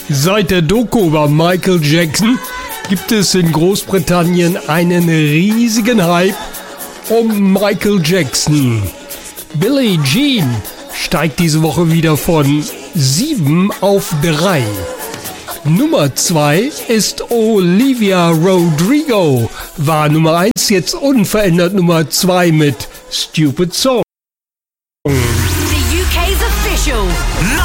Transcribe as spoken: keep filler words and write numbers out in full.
Seit der Doku über Michael Jackson gibt es in Großbritannien einen riesigen Hype um Michael Jackson. Billie Jean steigt diese Woche wieder von sieben auf drei. Nummer zwei ist Olivia Rodrigo, war Nummer eins, jetzt unverändert Nummer zwei mit Stupid Song. The U K's official